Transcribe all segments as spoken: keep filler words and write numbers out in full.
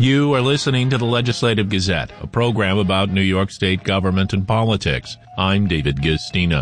You are listening to the Legislative Gazette, a program about New York State government and politics. I'm David Gistina.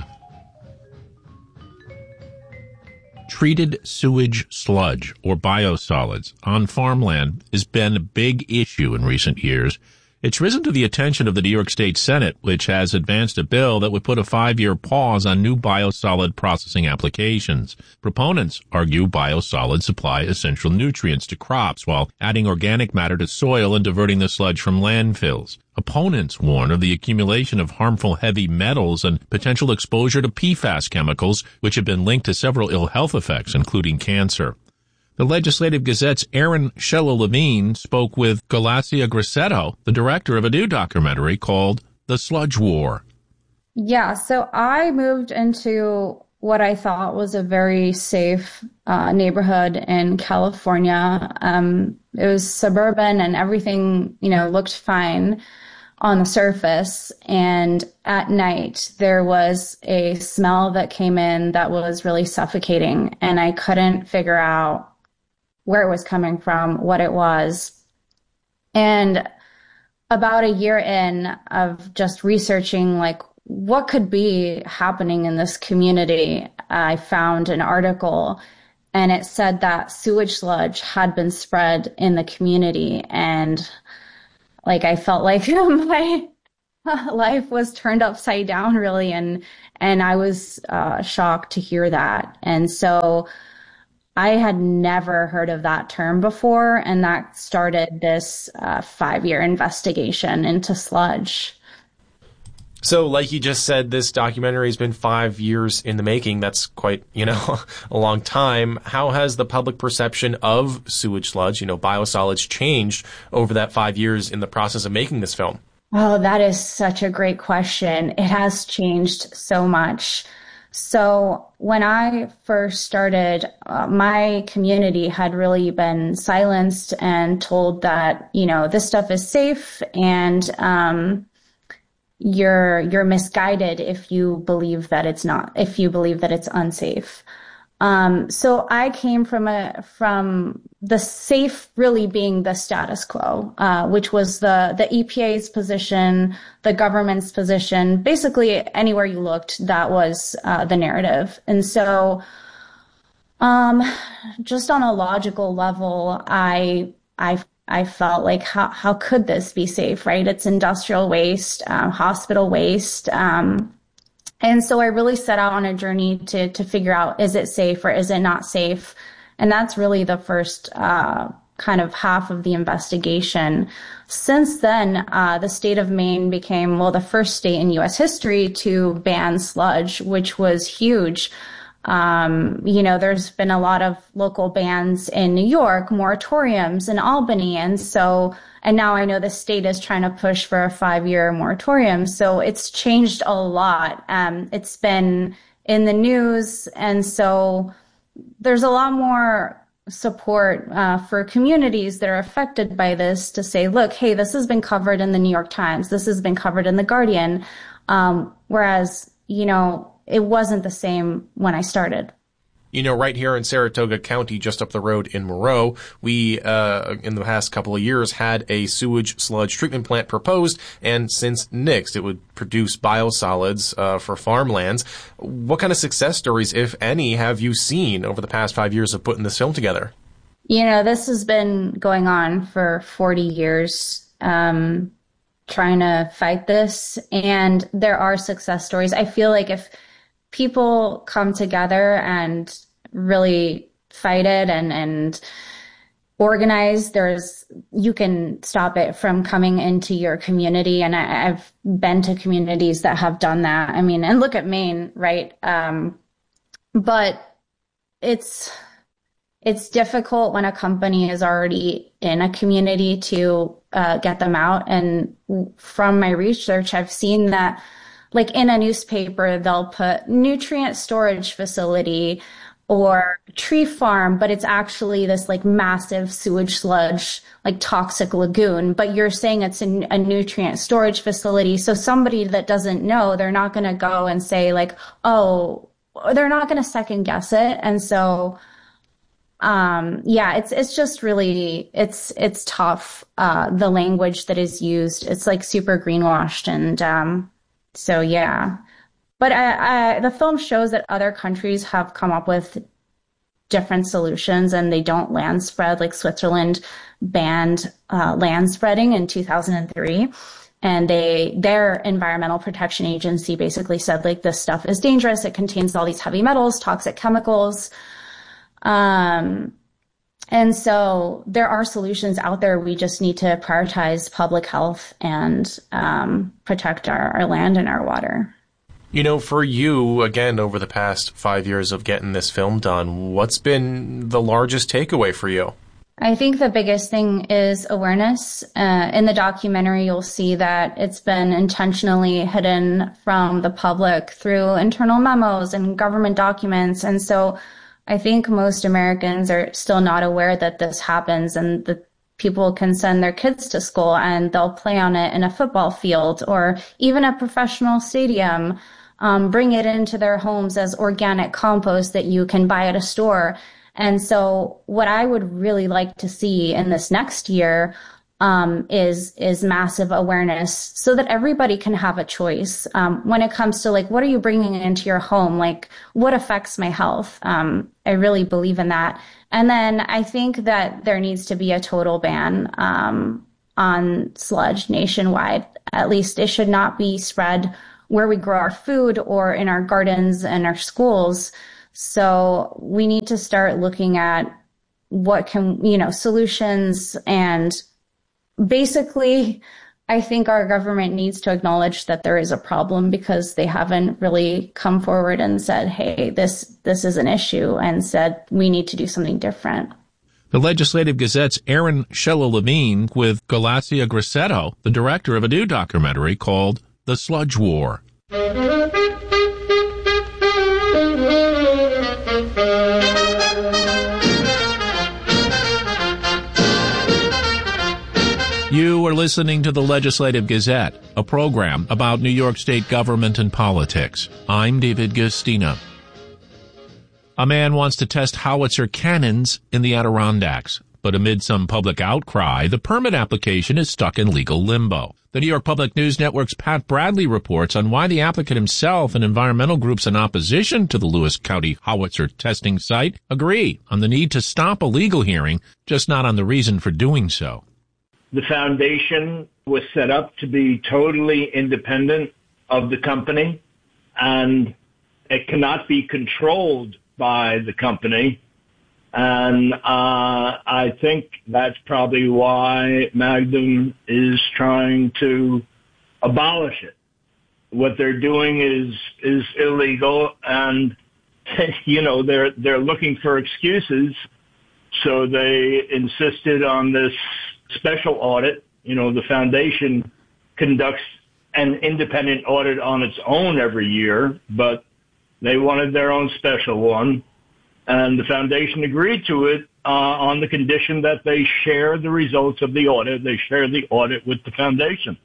Treated sewage sludge, or biosolids, on farmland has been a big issue in recent years. It's risen to the attention of the New York State Senate, which has advanced a bill that would put a five-year pause on new biosolid processing applications. Proponents argue biosolids supply essential nutrients to crops while adding organic matter to soil and diverting the sludge from landfills. Opponents warn of the accumulation of harmful heavy metals and potential exposure to P FAS chemicals, which have been linked to several ill health effects, including cancer. The Legislative Gazette's Aaron Shella-Levine spoke with Galassia Grassetto, the director of a new documentary called The Sludge War. Yeah, so I moved into what I thought was a very safe uh, neighborhood in California. Um, it was suburban and everything, you know, looked fine on the surface. And at night, there was a smell that came in that was really suffocating. And I couldn't figure out where it was coming from, what it was. And about a year in of just researching, like, what could be happening in this community, I found an article, and it said that sewage sludge had been spread in the community. And like, I felt like my life was turned upside down, really. And, and I was uh, shocked to hear that. And so I had never heard of that term before, and that started this uh, five-year investigation into sludge. So, like you just said, this documentary has been five years in the making. That's quite, you know, a long time. How has the public perception of sewage sludge, you know, biosolids, changed over that five years in the process of making this film? Oh, that is such a great question. It has changed so much. So when I first started, uh, my community had really been silenced and told that, you know, this stuff is safe, and um, you're you're misguided if you believe that it's not, if you believe that it's unsafe. Um, so I came from a from the safe really being the status quo, uh, which was the the E P A's position, the government's position. Basically, anywhere you looked, that was uh, the narrative. And so, um, just on a logical level, I I I felt like, how how could this be safe? Right? It's industrial waste, um, hospital waste. Um, And so I really set out on a journey to to figure out, is it safe or is it not safe? And that's really the first uh, kind of half of the investigation. Since then, uh, the state of Maine became, well, the first state in U S history to ban sludge, which was huge. Um, you know, there's been a lot of local bans in New York, moratoriums in Albany. And so, and now I know the state is trying to push for a five-year moratorium. So it's changed a lot. Um, it's been in the news. And so there's a lot more support uh, for communities that are affected by this to say, look, hey, this has been covered in the New York Times. This has been covered in the Guardian. Um, whereas, you know, it wasn't the same when I started. You know, right here in Saratoga County, just up the road in Moreau, we, uh, in the past couple of years, had a sewage sludge treatment plant proposed, and since nixed, it would produce biosolids uh, for farmlands. What kind of success stories, if any, have you seen over the past five years of putting this film together? You know, this has been going on for forty years. Um, trying to fight this, and there are success stories. I feel like if people come together and really fight it and, and organize, there's, you can stop it from coming into your community. And I, I've been to communities that have done that. I mean, and look at Maine, right? Um, but it's, it's difficult when a company is already in a community to uh, get them out. And from my research, I've seen that, like in a newspaper, they'll put nutrient storage facility or tree farm, but it's actually this like massive sewage sludge, like toxic lagoon. But you're saying it's a, a nutrient storage facility. So somebody that doesn't know, they're not going to go and say like, oh, they're not going to second guess it. And so Um, yeah, it's, it's just really, it's, it's tough. Uh, the language that is used, it's like super greenwashed. And, um, so yeah, but I, I, the film shows that other countries have come up with different solutions and they don't land spread. Like Switzerland banned, uh, land spreading in two thousand three. And they, their environmental protection agency basically said, like, this stuff is dangerous. It contains all these heavy metals, toxic chemicals. Um, and so there are solutions out there. We just need to prioritize public health and, um, protect our, our land and our water. You know, for you, again, over the past five years of getting this film done, what's been the largest takeaway for you? I think the biggest thing is awareness. Uh, in the documentary, you'll see that it's been intentionally hidden from the public through internal memos and government documents. And so I think most Americans are still not aware that this happens and that people can send their kids to school and they'll play on it in a football field or even a professional stadium, um, bring it into their homes as organic compost that you can buy at a store. And so what I would really like to see in this next year um, is is massive awareness so that everybody can have a choice um, when it comes to, like, what are you bringing into your home? Like, what affects my health? Um, I really believe in that. And then I think that there needs to be a total ban um, on sludge nationwide. At least it should not be spread where we grow our food or in our gardens and our schools. So we need to start looking at what can, you know, solutions. And basically, I think our government needs to acknowledge that there is a problem because they haven't really come forward and said, hey, this, this is an issue, and said we need to do something different. The Legislative Gazette's Aaron Shella-Levine with Galacia Grassetto, the director of a new documentary called The Sludge War. You are listening to the Legislative Gazette, a program about New York State government and politics. I'm David Gustina. A man wants to test howitzer cannons in the Adirondacks, but amid some public outcry, the permit application is stuck in legal limbo. The New York Public News Network's Pat Bradley reports on why the applicant himself and environmental groups in opposition to the Lewis County howitzer testing site agree on the need to stop a legal hearing, just not on the reason for doing so. The foundation was set up to be totally independent of the company, and it cannot be controlled by the company. And uh, I think that's probably why Magnum is trying to abolish it. What they're doing is is illegal, and you know they're they're looking for excuses. So they insisted on this special audit. You know, the foundation conducts an independent audit on its own every year, but they wanted their own special one. And the foundation agreed to it uh, on the condition that they share the results of the audit. They share the audit with the foundation.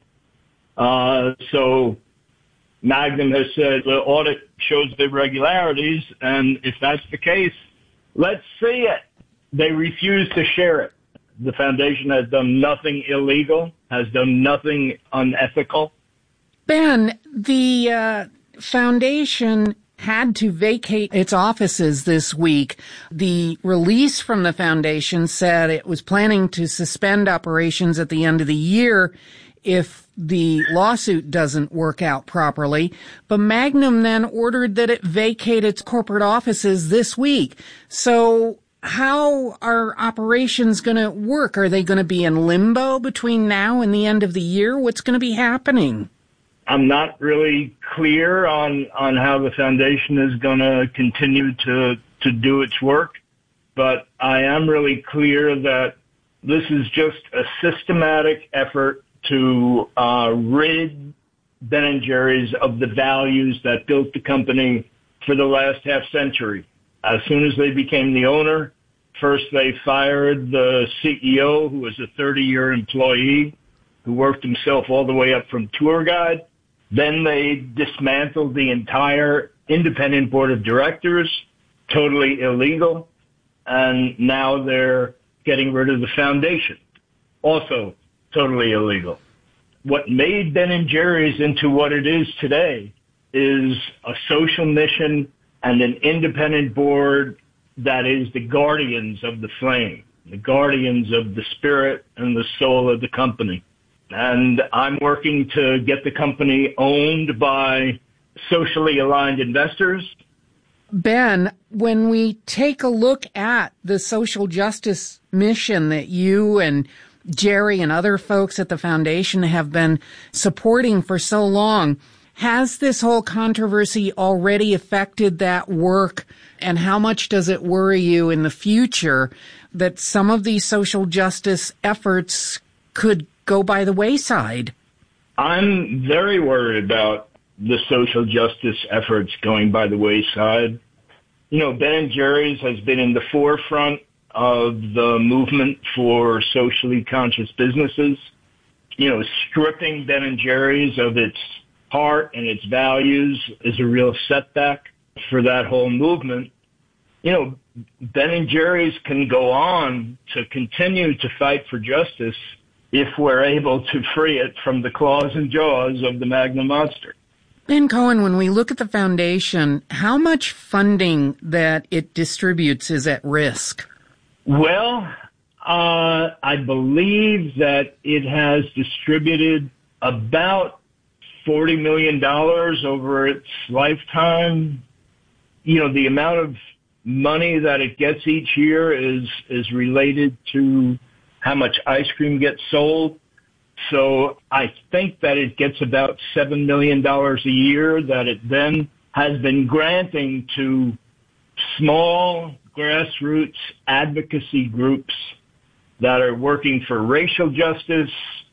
Uh, so Magnum has said the audit shows the irregularities, and if that's the case, let's see it. They refuse to share it. The foundation has done nothing illegal, has done nothing unethical. Ben, the uh, foundation had to vacate its offices this week. The release from the foundation said it was planning to suspend operations at the end of the year if the lawsuit doesn't work out properly. But Magnum then ordered that it vacate its corporate offices this week. So how are operations going to work? Are they going to be in limbo between now and the end of the year? What's going to be happening? I'm not really clear on, on how the foundation is going to continue to, to do its work, but I am really clear that this is just a systematic effort to uh, rid Ben and Jerry's of the values that built the company for the last half century. As soon as they became the owner, first they fired the C E O, who was a thirty-year employee, who worked himself all the way up from tour guide. Then they dismantled the entire independent board of directors, totally illegal. and now they're getting rid of the foundation. Also totally illegal. What made Ben and Jerry's into what it is today is a social mission and an independent board that is the guardians of the flame, the guardians of the spirit and the soul of the company. And I'm working to get the company owned by socially aligned investors. Ben, when we take a look at the social justice mission that you and Jerry and other folks at the foundation have been supporting for so long, has this whole controversy already affected that work? And how much does it worry you in the future that some of these social justice efforts could go by the wayside? I'm very worried about the social justice efforts going by the wayside. You know, Ben and Jerry's has been in the forefront of the movement for socially conscious businesses. You know, stripping Ben and Jerry's of its heart and its values is a real setback for that whole movement. You know, Ben and Jerry's can go on to continue to fight for justice if we're able to free it from the claws and jaws of the Magnum monster. Ben Cohen, when we look at the foundation, how much funding that it distributes is at risk? Well, uh, I believe that it has distributed about forty million dollars over its lifetime. You know, the amount of money that it gets each year is, is related to how much ice cream gets sold. So I think that it gets about seven million dollars a year that it then has been granting to small grassroots advocacy groups that are working for racial justice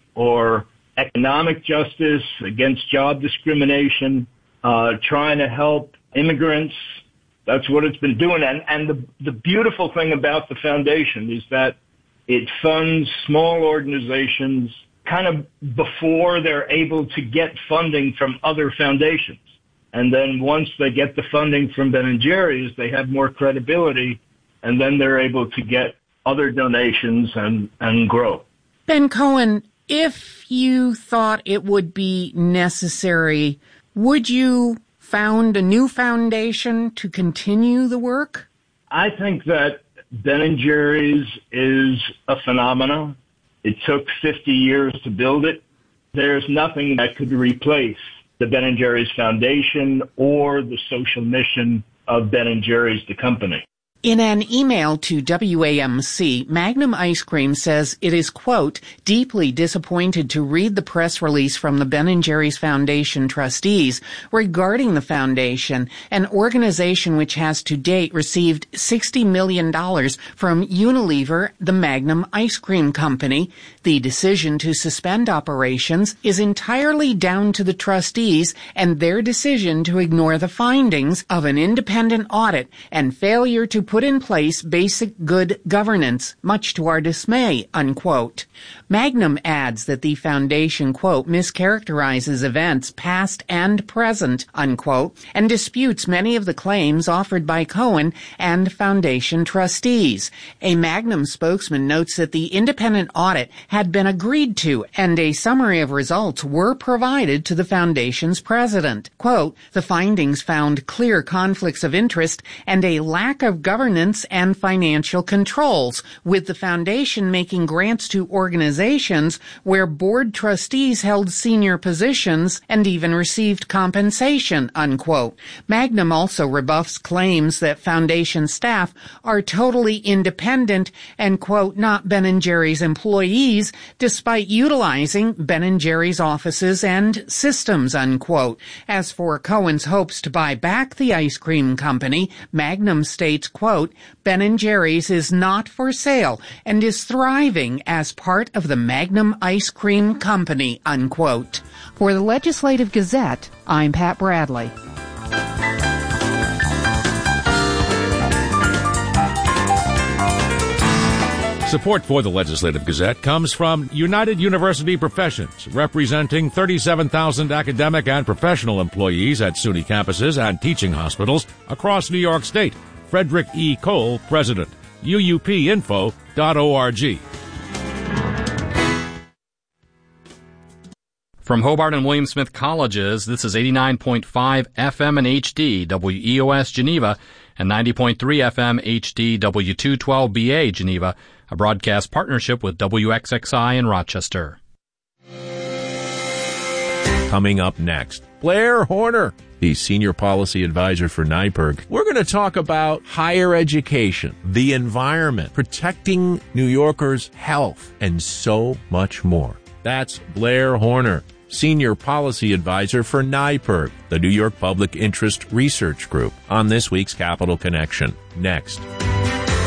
or economic justice, against job discrimination, uh, trying to help immigrants. That's what it's been doing. And, and the, the beautiful thing about the foundation is that it funds small organizations kind of before they're able to get funding from other foundations. And then once they get the funding from Ben and Jerry's, they have more credibility, and then they're able to get other donations and, and grow. Ben Cohen, if you thought it would be necessary, would you found a new foundation to continue the work? I think that Ben and Jerry's is a phenomenon. It took fifty years to build it. There's nothing that could replace the Ben and Jerry's Foundation or the social mission of Ben and Jerry's, the company. In an email to W A M C, Magnum Ice Cream says it is, quote, deeply disappointed to read the press release from the Ben and Jerry's Foundation trustees regarding the foundation, an organization which has to date received sixty million dollars from Unilever, the Magnum Ice Cream Company. The decision to suspend operations is entirely down to the trustees and their decision to ignore the findings of an independent audit and failure to put in place basic good governance, much to our dismay, unquote. Magnum adds that the foundation, quote, mischaracterizes events past and present, unquote, and disputes many of the claims offered by Cohen and foundation trustees. A Magnum spokesman notes that the independent audit had been agreed to and a summary of results were provided to the foundation's president. Quote, the findings found clear conflicts of interest and a lack of governance and financial controls, with the foundation making grants to organizations where board trustees held senior positions and even received compensation, unquote. Magnum also rebuffs claims that foundation staff are totally independent and, quote, not Ben and Jerry's employees, despite utilizing Ben and Jerry's offices and systems, unquote. As for Cohen's hopes to buy back the ice cream company, Magnum states, quote, Ben and Jerry's is not for sale and is thriving as part of the Magnum Ice Cream Company, unquote. For the Legislative Gazette, I'm Pat Bradley. Support for the Legislative Gazette comes from United University Professions, representing thirty-seven thousand academic and professional employees at SUNY campuses and teaching hospitals across New York State. Frederick E. Cole, President. U U P info dot org. From Hobart and William Smith Colleges, this is eighty-nine point five F M and H D W E O S Geneva and ninety point three F M H D W two twelve B A Geneva, a broadcast partnership with W X X I in Rochester. Coming up next, Blair Horner, the Senior Policy Advisor for NYPIRG. We're going to talk about higher education, the environment, protecting New Yorkers' health, and so much more. That's Blair Horner, Senior Policy Advisor for NYPIRG, the New York Public Interest Research Group, on this week's Capital Connection. Next.